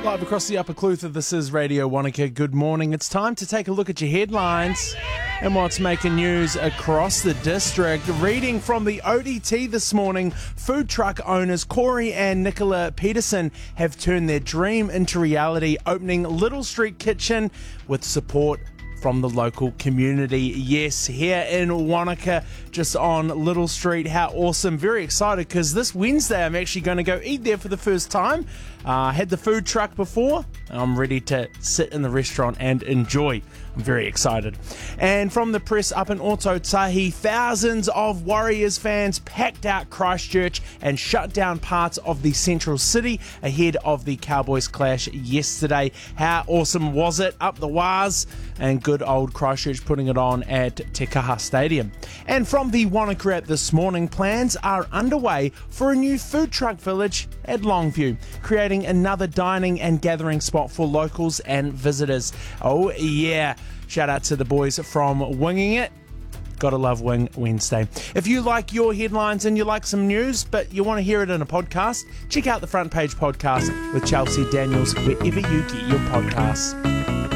Live across the Upper Clutha, this is Radio Wanaka. Good morning. It's time to take a look at your headlines and what's making news across the district. Reading from the ODT this morning, food truck owners Corey and Nicola Peterson have turned their dream into reality, opening Little Street Kitchen with support from the local community. Yes, here in Wanaka, just on Little Street. How awesome. Very excited because this Wednesday I'm actually going to go eat there for the first time. Had the food truck before. I'm ready to sit in the restaurant and enjoy. I'm very excited. And from the press up in Ōtautahi, thousands of Warriors fans packed out Christchurch and shut down parts of the central city ahead of the Cowboys clash yesterday. How awesome was it? Up the wires, and good old Christchurch putting it on at Te Kaha Stadium. And from the Wanaka app this morning, plans are underway for a new food truck village at Longview, creating another dining and gathering spot for locals and visitors. Oh yeah, shout out to the boys from Winging It. Gotta love Wing Wednesday. If you like your headlines and you like some news, but you want to hear it in a podcast, check out the Front Page Podcast with Chelsea Daniels wherever you get your podcasts.